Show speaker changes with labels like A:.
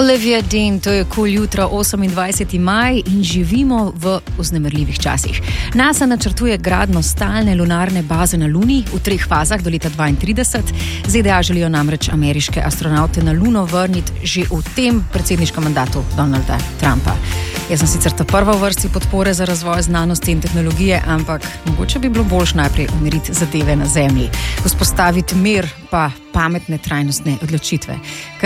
A: Olivia Dean, to je Cool jutro, 28. maj in živimo v vznemirljivih časih. NASA načrtuje gradnjo stalne lunarne baze na Luni v 3 fazah do leta 2032. ZDA želijo namreč ameriške astronaute na Luno vrniti že v tem predsedniškem mandatu Donalda Trumpa. Jaz sem sicer ta prva v vrsti podpore za razvoj znanosti in tehnologije, ampak mogoče bi bilo boljše najprej umiriti zadeve na Zemlji, vzpostaviti mir pa pametne trajnostne odločitve.